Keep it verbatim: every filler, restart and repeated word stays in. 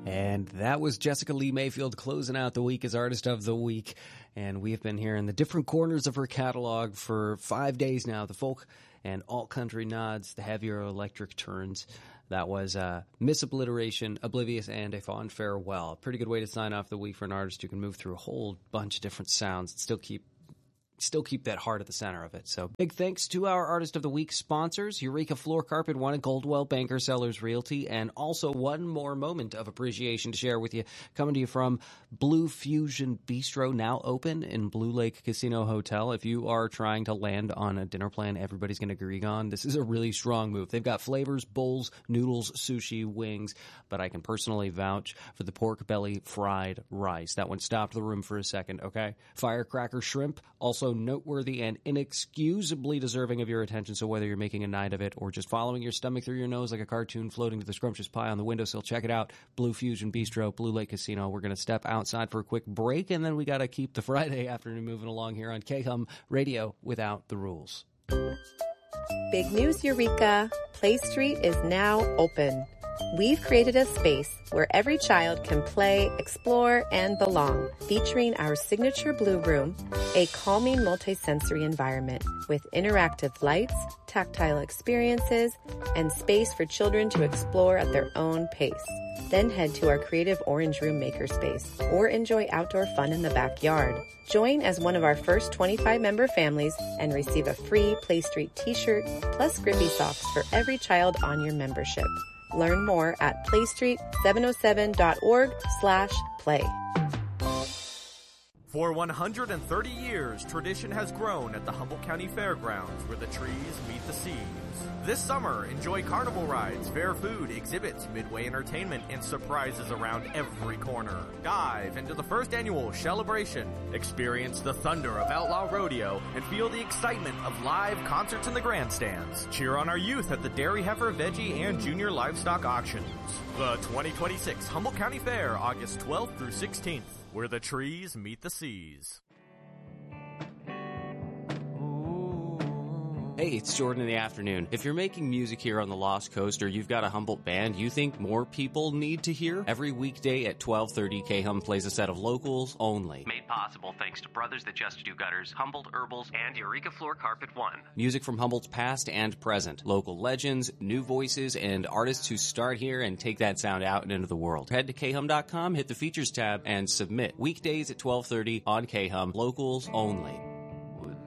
And that was Jessica Lee Mayfield closing out the week as Artist of the Week. And we have been here in the different corners of her catalog for five days now. The folk and alt-country nods, the heavier electric turns. That was uh, Miss Obliteration, Oblivious, and A Fond Farewell. Pretty good way to sign off the week for an artist who can move through a whole bunch of different sounds and still keep Still keep that heart at the center of it. So big thanks to our Artist of the Week sponsors, Eureka Floor Carpet One at Goldwell Banker Sellers Realty, and also one more moment of appreciation to share with you, coming to you from Blue Fusion Bistro, now open in Blue Lake Casino Hotel. If you are trying to land on a dinner plan everybody's going to agree on, this is a really strong move. They've got flavors, bowls, noodles, sushi, wings, but I can personally vouch for the pork belly fried rice. That one stopped the room for a second, okay? Firecracker shrimp, also noteworthy and inexcusably deserving of your attention. So whether you're making a night of it or just following your stomach through your nose like a cartoon floating to the scrumptious pie on the windowsill, check it out. Blue Fusion Bistro, Blue Lake Casino. We're going to step outside for a quick break, and then we got to keep the Friday afternoon moving along here on K H U M Radio without the rules. Big news, Eureka! Play Street is now open. We've created a space where every child can play, explore, and belong, featuring our signature Blue Room, a calming multisensory environment with interactive lights, tactile experiences, and space for children to explore at their own pace. Then head to our creative Orange Room makerspace or enjoy outdoor fun in the backyard. Join as one of our first twenty-five member families and receive a free Play Street t-shirt plus Grippy socks for every child on your membership. Learn more at playstreet seven oh seven dot org slash play. For one hundred thirty years, tradition has grown at the Humboldt County Fairgrounds, where the trees meet the seas. This summer, enjoy carnival rides, fair food, exhibits, midway entertainment, and surprises around every corner. Dive into the first annual Celebration. Experience the thunder of Outlaw Rodeo and feel the excitement of live concerts in the grandstands. Cheer on our youth at the Dairy Heifer, Veggie, and Junior Livestock Auctions. The twenty twenty-six Humboldt County Fair, August twelfth through sixteenth. Where the trees meet the seas. Hey, it's Jordan in the afternoon. If you're making music here on the Lost Coast or you've got a Humboldt band you think more people need to hear, every weekday at twelve thirty, K H U M plays a set of locals only. Made possible thanks to Brothers That Just Do Gutters, Humboldt Herbals, and Eureka Floor Carpet One. Music from Humboldt's past and present. Local legends, new voices, and artists who start here and take that sound out and into the world. Head to K H U M dot com, hit the features tab, and submit. Weekdays at twelve thirty on K H U M. Locals only.